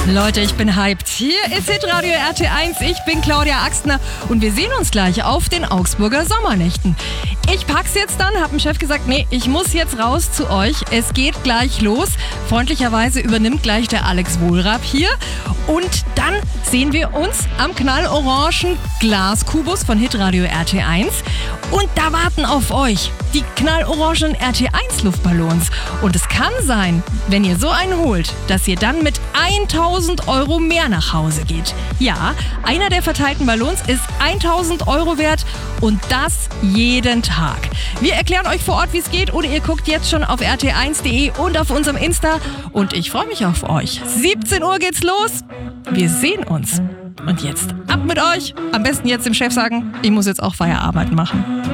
Leute, ich bin hyped. Hier ist Hitradio RT1. Ich bin Claudia Axtner und wir sehen uns gleich auf den Augsburger Sommernächten. Ich pack's jetzt dann, hab dem Chef gesagt, nee, ich muss jetzt raus zu euch. Es geht gleich los. Freundlicherweise übernimmt gleich der Alex Wohlrab hier. Und dann sehen wir uns am knallorangen Glaskubus von Hitradio RT1. Und da warten auf euch die knallorangen RT1 Luftballons. Und es kann sein, wenn ihr so einen holt, dass ihr dann mit 1.000 Euro mehr nach Hause geht. Ja, einer der verteilten Ballons ist 1.000 Euro wert und das jeden Tag. Wir erklären euch vor Ort, wie es geht, oder ihr guckt jetzt schon auf rt1.de und auf unserem Insta. Und ich freue mich auf euch. 17 Uhr geht's los. Wir sehen uns. Und jetzt ab mit euch. Am besten jetzt dem Chef sagen, ich muss jetzt auch Feierabend machen.